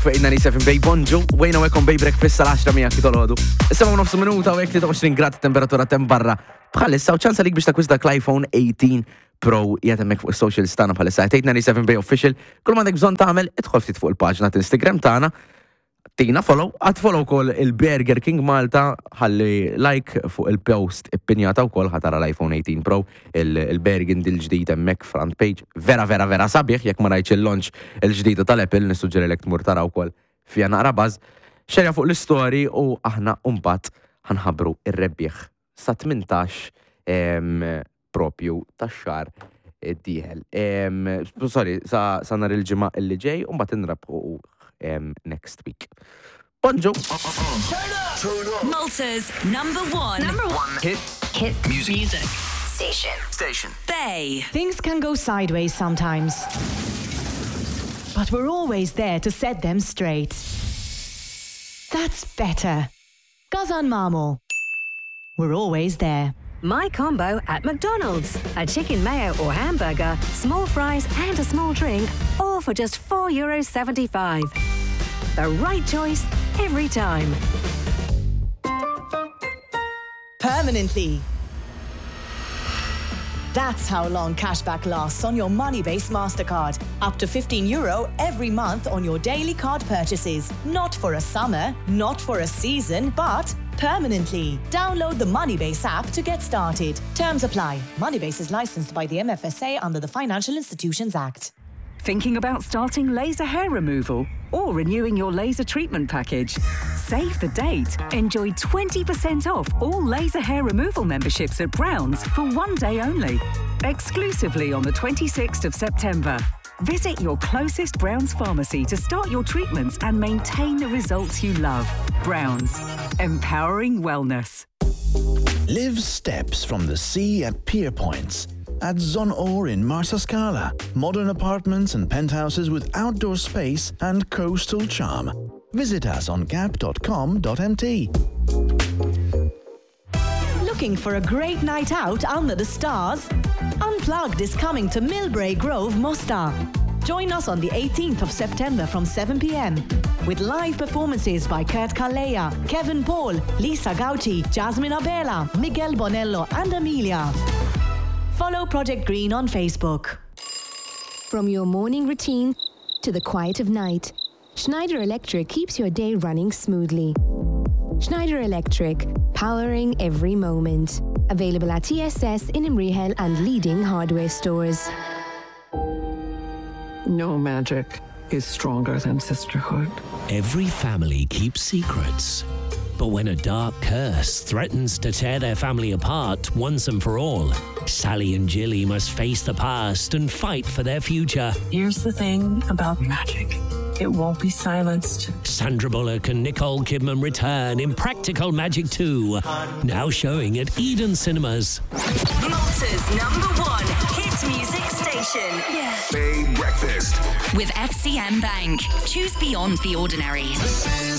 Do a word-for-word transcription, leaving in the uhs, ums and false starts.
fi ninety-seven Bay Bonġu, wejna wekom Bay Breakfast sal-10 mija kitolodu. Issa ma nofsu minuta u għek tlieta u għoxrin grad temperatura tem barra. Bħalissa u ċansa lik biex takwista l-iPhone eighteen Pro jgħatemmek fuq il-social stana bħalissa. Għajt ninety-seven Bay Official, kull ma dek bżon tagħmel, idħol ftit fuq il-paġna tal-Instagram tagħna. Tina follow, għat follow kol il-Burger King Malta, ħalli like fuq il-post ippinjata u kol ħatara l-iPhone eighteen Pro, il-Bergen dil-ġdijt emmek front page, vera vera vera sabiħ, jek ma rajċ il-launch il-ġdijta tal-Apple, nissuġġeri lek tmur taraw kol fija naqra baz, xerja fuq l-story u aħna umbat ħanħabru il-rebbieħ sa tmintax propju tax-xar id-dieħel. Sorry, sa nar il-ġimgħa illi ġej, umbat inrabħu Um, next week. Bonjour. Malta's number one. Number one. Hit. Hit. Music. Music. Station. Station. Bay. Things can go sideways sometimes. But we're always there to set them straight. That's better. Gazan Mamo. We're always there. My combo at McDonald's. A chicken mayo or hamburger, small fries and a small drink, all for just four euros seventy-five. The right choice every time. Permanently. That's how long cashback lasts on your Moneybase MasterCard. Up to fifteen euro every month on your daily card purchases. Not for a summer, not for a season, but permanently. Download the Moneybase app to get started. Terms apply. Moneybase is licensed by the M F S A under the Financial Institutions Act. Thinking about starting laser hair removal or renewing your laser treatment package? Save the date. Enjoy twenty percent off all laser hair removal memberships at Browns for one day only. Exclusively on the twenty-sixth of September. Visit your closest Browns pharmacy to start your treatments and maintain the results you love. Browns. Empowering wellness. Live steps from the sea at Pier Points. At Zon Or in Marsascala. Modern apartments and penthouses with outdoor space and coastal charm. Visit us on gap dot com dot m t. Looking for a great night out under the stars? Unplugged is coming to Millbrae Grove, Mostar. Join us on the eighteenth of September from seven p m with live performances by Kurt Kalea, Kevin Paul, Lisa Gauci, Jasmine Abela, Miguel Bonello and Amelia. Follow Project Green on Facebook. From your morning routine to the quiet of night, Schneider Electric keeps your day running smoothly. Schneider Electric, powering every moment. Available at T S S in Imrihel and leading hardware stores. No magic is stronger than sisterhood. Every family keeps secrets. But when a dark curse threatens to tear their family apart once and for all, Sally and Jilly must face the past and fight for their future. Here's the thing about magic. It won't be silenced. Sandra Bullock and Nicole Kidman return in Practical Magic two, now showing at Eden Cinemas. Malta's number one hit music station. Yeah. Bay Breakfast. With F C M Bank. Choose beyond the ordinary.